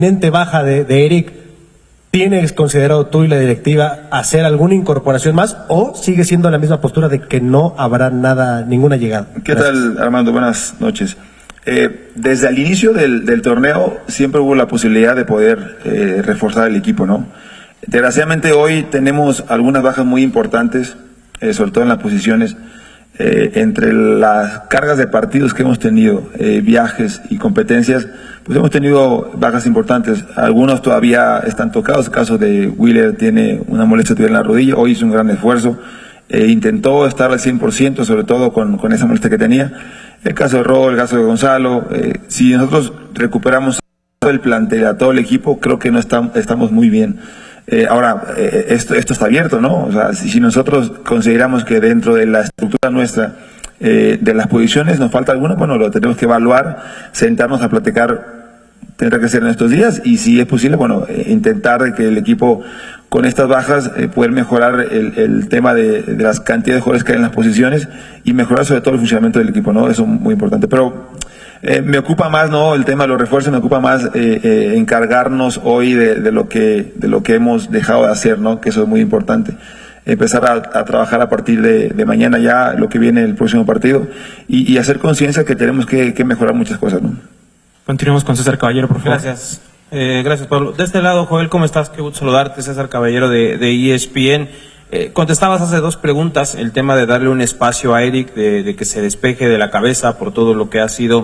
baja de Eric, ¿tienes considerado tú y la directiva hacer alguna incorporación más o sigue siendo la misma postura de que no habrá ninguna llegada? ¿Qué tal, Armando? Buenas noches. Desde el inicio del torneo siempre hubo la posibilidad de poder reforzar el equipo, ¿no? Desgraciadamente hoy tenemos algunas bajas muy importantes, sobre todo en las posiciones. Entre las cargas de partidos que hemos tenido, viajes y competencias, pues hemos tenido bajas importantes. Algunos todavía están tocados. El caso de Wheeler tiene una molestia todavía en la rodilla. Hoy hizo un gran esfuerzo. Intentó estar al 100%, sobre todo con esa molestia que tenía. El caso de Ro, el caso de Gonzalo. Si nosotros recuperamos todo el plantel, a todo el equipo, creo que no estamos muy bien. Ahora, esto está abierto, ¿no? O sea, si nosotros consideramos que dentro de la estructura nuestra, de las posiciones, nos falta alguna, bueno, lo tenemos que evaluar, sentarnos a platicar, tendrá que ser en estos días, y si es posible, bueno, intentar que el equipo, con estas bajas, poder mejorar el tema de las cantidades de jugadores que hay en las posiciones, y mejorar sobre todo el funcionamiento del equipo, ¿no? Eso es muy importante. Pero me ocupa más, ¿no? El tema de los refuerzos, me ocupa más encargarnos hoy de lo que hemos dejado de hacer, ¿no? Que eso es muy importante. Empezar a trabajar a partir de mañana ya lo que viene el próximo partido y hacer conciencia que tenemos que mejorar muchas cosas, ¿no? Continuemos con César Caballero, por favor. Gracias. Gracias, Pablo. De este lado, Joel, ¿cómo estás? Qué gusto saludarte, César Caballero de ESPN. Contestabas hace 2 preguntas el tema de darle un espacio a Eric, de que se despeje de la cabeza por todo lo que ha sido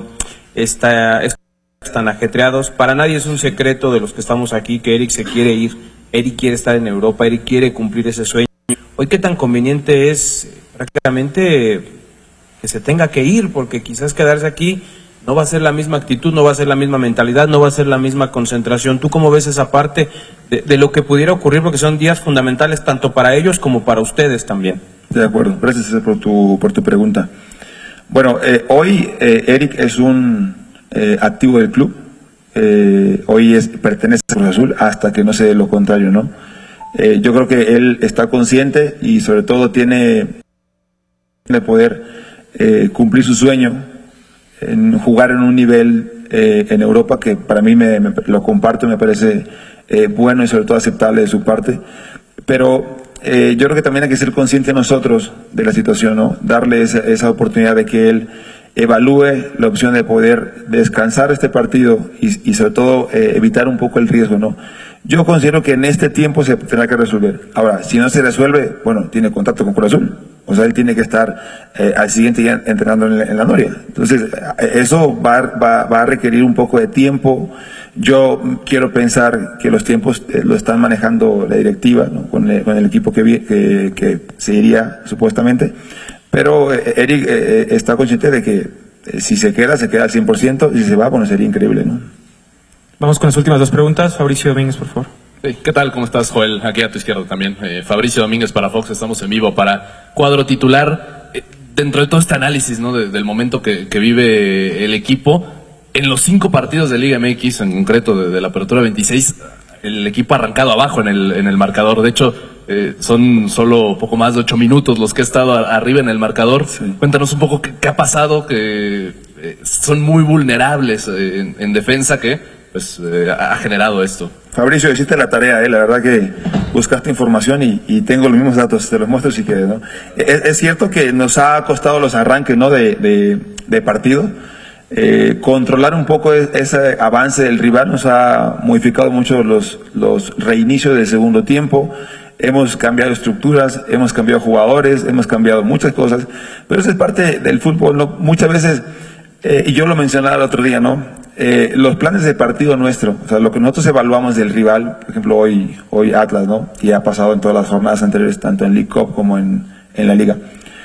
tan ajetreados. Para nadie es un secreto de los que estamos aquí que Eric se quiere ir, Eric quiere estar en Europa, Eric quiere cumplir ese sueño. Hoy, ¿qué tan conveniente es prácticamente que se tenga que ir? Porque quizás quedarse aquí no va a ser la misma actitud, no va a ser la misma mentalidad, no va a ser la misma concentración. ¿Tú cómo ves esa parte de lo que pudiera ocurrir? Porque son días fundamentales tanto para ellos como para ustedes también. De acuerdo, gracias por tu pregunta. Bueno, hoy Eric es un activo del club. Hoy pertenece a Cruz Azul hasta que no se dé lo contrario, ¿no? Yo creo que él está consciente y sobre todo tiene poder cumplir su sueño en jugar en un nivel en Europa que para mí lo comparto, me parece bueno y sobre todo aceptable de su parte, pero yo creo que también hay que ser conscientes nosotros de la situación, ¿no? Darle esa oportunidad de que él evalúe la opción de poder descansar este partido y sobre todo evitar un poco el riesgo, ¿no? Yo considero que en este tiempo se tendrá que resolver. Ahora, si no se resuelve, bueno, tiene contacto con Cruz Azul. O sea, él tiene que estar al siguiente día entrenando en la Noria. Entonces, eso va a requerir un poco de tiempo. Yo quiero pensar que los tiempos lo están manejando la directiva, ¿no? con el equipo que se iría supuestamente. Pero Eric está consciente de que si se queda al 100%, y si se va, bueno, sería increíble, ¿no? Vamos con las últimas 2 preguntas. Fabricio Domínguez, por favor. ¿Qué tal? ¿Cómo estás, Joel? Aquí a tu izquierda también. Fabricio Domínguez para Fox, estamos en vivo para Cuadro Titular. Dentro de todo este análisis, ¿no? del momento que vive el equipo, en los 5 partidos de Liga MX, en concreto de la Apertura 26, el equipo ha arrancado abajo en el marcador. De hecho, son solo poco más de 8 minutos los que ha estado arriba en el marcador. Sí. Cuéntanos un poco qué ha pasado, que son muy vulnerables en defensa, que pues ha generado esto. Fabricio, hiciste la tarea, la verdad que buscaste información y tengo los mismos datos, te los muestro si quieres, ¿no? Es cierto que nos ha costado los arranques, ¿no? de partido. Controlar un poco ese avance del rival nos ha modificado mucho los reinicios del segundo tiempo. Hemos cambiado estructuras, hemos cambiado jugadores, hemos cambiado muchas cosas, pero eso es parte del fútbol, ¿no? Muchas veces, y yo lo mencionaba el otro día, ¿no? Los planes de partido nuestro, o sea, lo que nosotros evaluamos del rival, por ejemplo, hoy Atlas, ¿no? Y ha pasado en todas las jornadas anteriores, tanto en League Cup como en la Liga.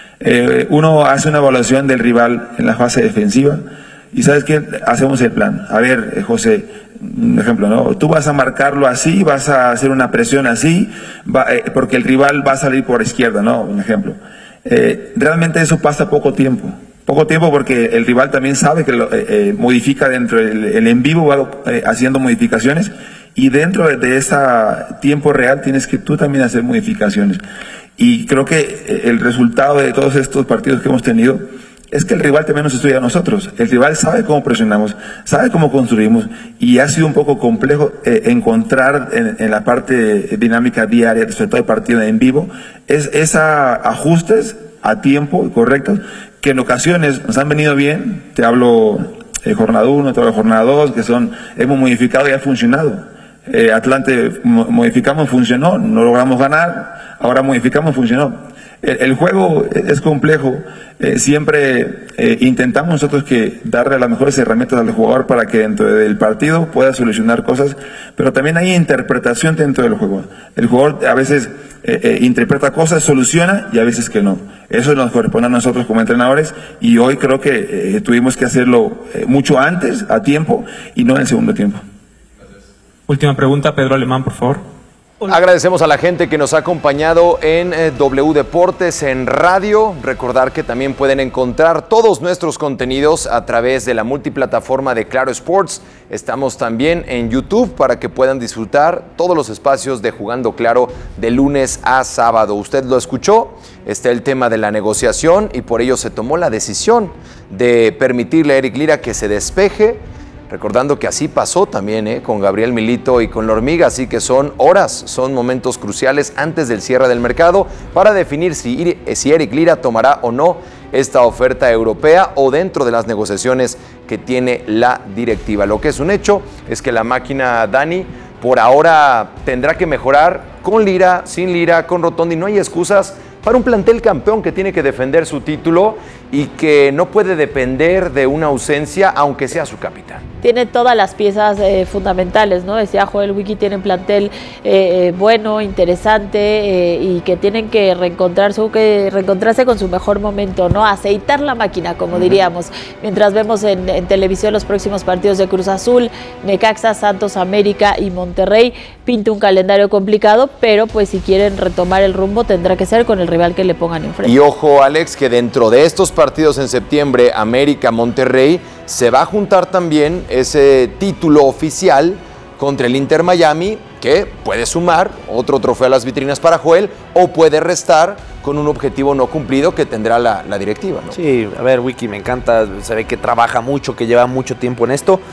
Uno hace una evaluación del rival en la fase defensiva y ¿sabes qué? Hacemos el plan. A ver, José, un ejemplo, ¿no? Tú vas a marcarlo así, vas a hacer una presión así, porque el rival va a salir por izquierda, ¿no? Un ejemplo. Realmente eso pasa poco tiempo porque el rival también sabe que modifica dentro el en vivo, va haciendo modificaciones y dentro de ese tiempo real tienes que tú también hacer modificaciones. Y creo que el resultado de todos estos partidos que hemos tenido es que el rival también nos estudia a nosotros. El rival sabe cómo presionamos, sabe cómo construimos, y ha sido un poco complejo encontrar en la parte dinámica diaria, sobre todo el partido en vivo, esa ajustes a tiempo correctos, que en ocasiones nos han venido bien. Te hablo jornada 1, te hablo jornada 2, hemos modificado y ha funcionado. Atlante modificamos, funcionó, no logramos ganar, ahora modificamos, funcionó. El juego es complejo, siempre intentamos nosotros darle las mejores herramientas al jugador para que dentro del partido pueda solucionar cosas, pero también hay interpretación dentro del juego. El jugador a veces interpreta cosas, soluciona, y a veces que no. Eso nos corresponde a nosotros como entrenadores, y hoy creo que tuvimos que hacerlo mucho antes, a tiempo, y no en el segundo tiempo. Última pregunta, Pedro Alemán, por favor. Agradecemos a la gente que nos ha acompañado en W Deportes en radio. Recordar que también pueden encontrar todos nuestros contenidos a través de la multiplataforma de Claro Sports. Estamos también en YouTube para que puedan disfrutar todos los espacios de Jugando Claro de lunes a sábado. Usted lo escuchó, está el tema de la negociación, y por ello se tomó la decisión de permitirle a Eric Lira que se despeje. Recordando que así pasó también con Gabriel Milito y con la Hormiga, así que son horas, son momentos cruciales antes del cierre del mercado para definir si Eric Lira tomará o no esta oferta europea o dentro de las negociaciones que tiene la directiva. Lo que es un hecho es que la máquina, Dani, por ahora tendrá que mejorar con Lira, sin Lira, con Rotondi. No hay excusas para un plantel campeón que tiene que defender su título y que no puede depender de una ausencia, aunque sea su capitán. Tiene todas las piezas fundamentales, ¿no? Decía Joel Wiki, tiene un plantel bueno, interesante, y que tienen que reencontrarse con su mejor momento, ¿no? Aceitar la máquina, como diríamos. Mientras vemos en televisión los próximos partidos de Cruz Azul, Necaxa, Santos, América y Monterrey, pinta un calendario complicado, pero pues si quieren retomar el rumbo tendrá que ser con el rival que le pongan enfrente. Y ojo, Alex, que dentro de estos partidos en septiembre, América, Monterrey, se va a juntar también ese título oficial contra el Inter Miami, que puede sumar otro trofeo a las vitrinas para Joel, o puede restar con un objetivo no cumplido que tendrá la directiva, ¿no? Sí, a ver, Wiki, me encanta, se ve que trabaja mucho, que lleva mucho tiempo en esto.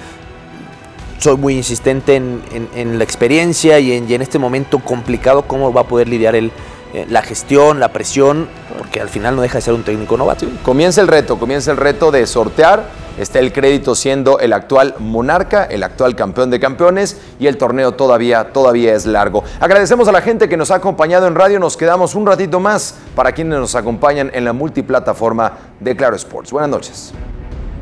Soy muy insistente en la experiencia y en este momento complicado, cómo va a poder lidiar la gestión, la presión, porque al final no deja de ser un técnico novato. Comienza el reto de sortear. Está el crédito siendo el actual monarca, el actual campeón de campeones, y el torneo todavía es largo. Agradecemos a la gente que nos ha acompañado en radio. Nos quedamos un ratito más para quienes nos acompañan en la multiplataforma de Claro Sports. Buenas noches.